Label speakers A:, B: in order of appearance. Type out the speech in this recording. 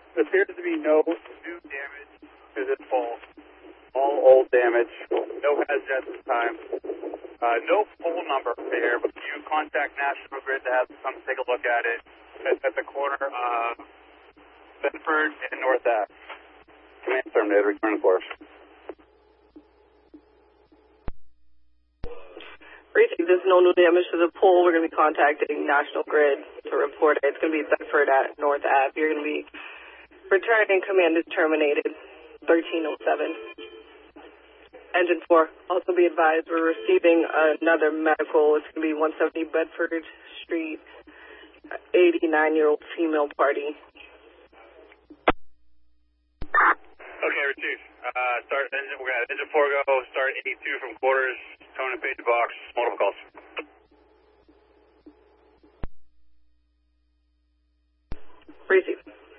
A: There appears to be no new damage to this pole. All old damage. No hazard at this time. No pole number here, but you contact National Grid to have them come take a look at it at the corner of Bedford and North Ave. Command terminated. Return to course.
B: Briefing, there's no new damage to the pole. We're going to be contacting National Grid to report it. It's going to be Bedford at North Ave. You're going to be returning. Command is terminated. 1307. Engine 4, also be advised we're receiving another medical. It's going to be 170 Bedford Street, 89-year-old female party.
A: Okay, received. Start engine. We're going to have engine 4 go. Start 82 from quarters. Tone and page box. Multiple calls.
B: Received.